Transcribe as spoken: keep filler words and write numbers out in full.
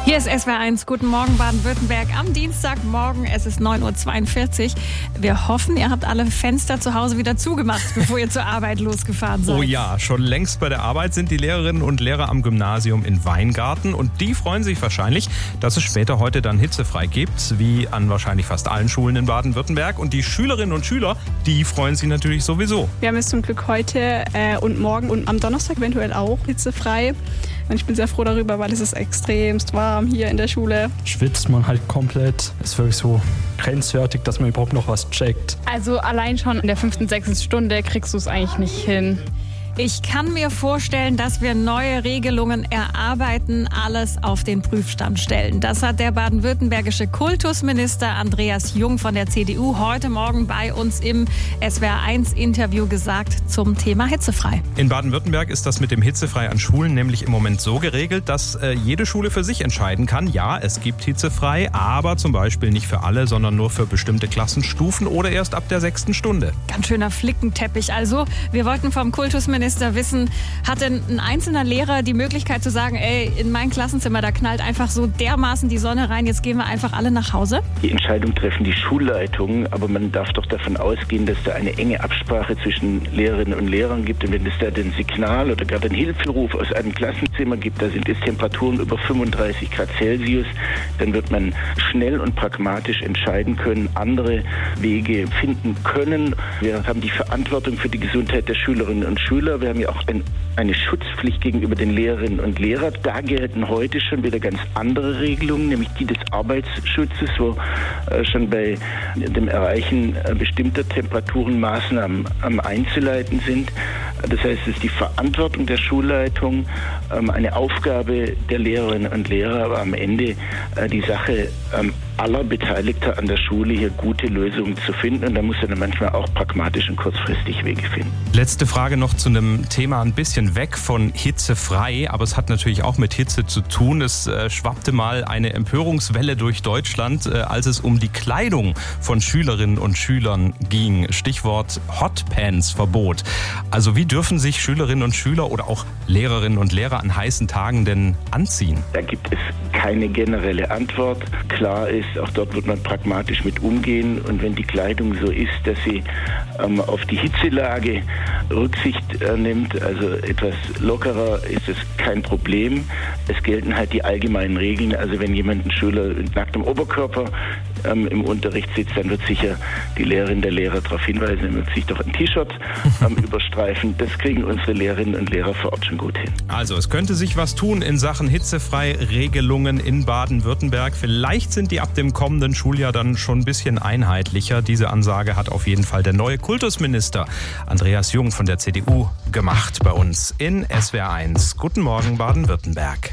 Hier ist S W R eins. Guten Morgen Baden-Württemberg am Dienstagmorgen. Es ist neun Uhr zweiundvierzig. Wir hoffen, ihr habt alle Fenster zu Hause wieder zugemacht, bevor ihr zur Arbeit losgefahren seid. Oh ja, schon längst bei der Arbeit sind die Lehrerinnen und Lehrer am Gymnasium in Weingarten. Und die freuen sich wahrscheinlich, dass es später heute dann hitzefrei gibt, wie an wahrscheinlich fast allen Schulen in Baden-Württemberg. Und die Schülerinnen und Schüler, die freuen sich natürlich sowieso. Wir haben es zum Glück heute äh, und morgen und am Donnerstag eventuell auch hitzefrei. Und ich bin sehr froh darüber, weil es ist extremst warm hier in der Schule. Schwitzt man halt komplett. Ist wirklich so grenzwertig, dass man überhaupt noch was checkt. Also allein schon in der fünften, sechsten Stunde kriegst du es eigentlich nicht hin. Ich kann mir vorstellen, dass wir neue Regelungen erarbeiten, alles auf den Prüfstand stellen. Das hat der baden-württembergische Kultusminister Andreas Jung von der C D U heute Morgen bei uns im S W R eins Interview gesagt zum Thema hitzefrei. In Baden-Württemberg ist das mit dem hitzefrei an Schulen nämlich im Moment so geregelt, dass äh, jede Schule für sich entscheiden kann. Ja, es gibt hitzefrei, aber zum Beispiel nicht für alle, sondern nur für bestimmte Klassenstufen oder erst ab der sechsten Stunde. Ganz schöner Flickenteppich. Also, wir wollten vom Kultusminister wissen, hat denn ein einzelner Lehrer die Möglichkeit zu sagen, ey, in mein Klassenzimmer, da knallt einfach so dermaßen die Sonne rein, jetzt gehen wir einfach alle nach Hause? Die Entscheidung treffen die Schulleitungen, aber man darf doch davon ausgehen, dass da eine enge Absprache zwischen Lehrerinnen und Lehrern gibt. Und wenn es da den Signal oder gar den Hilferuf aus einem Klassenzimmer gibt, da sind es Temperaturen über fünfunddreißig Grad Celsius, dann wird man schnell und pragmatisch entscheiden können, andere Wege finden können. Wir haben die Verantwortung für die Gesundheit der Schülerinnen und Schüler. Wir haben ja auch ein, eine Schutzpflicht gegenüber den Lehrerinnen und Lehrern. Da gelten heute schon wieder ganz andere Regelungen, nämlich die des Arbeitsschutzes, wo äh, schon bei dem Erreichen äh, bestimmter Temperaturen Maßnahmen ähm, einzuleiten sind. Das heißt, es ist die Verantwortung der Schulleitung, ähm, eine Aufgabe der Lehrerinnen und Lehrer, aber am Ende äh, die Sache ähm, aller Beteiligter an der Schule, hier gute Lösungen zu finden. Und da muss man dann manchmal auch pragmatisch und kurzfristig Wege finden. Letzte Frage noch zu einem Thema ein bisschen weg von hitzefrei, aber es hat natürlich auch mit Hitze zu tun. Es äh, schwappte mal eine Empörungswelle durch Deutschland, äh, als es um die Kleidung von Schülerinnen und Schülern ging. Stichwort Hotpants-Verbot. Also wie dürfen sich Schülerinnen und Schüler oder auch Lehrerinnen und Lehrer an heißen Tagen denn anziehen? Da gibt es keine generelle Antwort. Klar ist, auch dort wird man pragmatisch mit umgehen. Und wenn die Kleidung so ist, dass sie ähm, auf die Hitzelage Rücksicht äh, nimmt, also etwas lockerer, ist es kein Problem. Es gelten halt die allgemeinen Regeln. Also wenn jemand, ein Schüler mit nacktem Oberkörper ähm, im Unterricht sitzt, dann wird sicher die Lehrerin, der Lehrer darauf hinweisen, er wird sich doch ein T-Shirt ähm, überstreifen. Das kriegen unsere Lehrerinnen und Lehrer vor Ort schon gut hin. Also es könnte sich was tun in Sachen hitzefrei-Regelungen in Baden-Württemberg. Vielleicht sind die ab dem kommenden Schuljahr dann schon ein bisschen einheitlicher. Diese Ansage hat auf jeden Fall der neue Kultusminister Andreas Jung von der C D U gemacht bei uns in S W R eins. Guten Morgen Baden-Württemberg.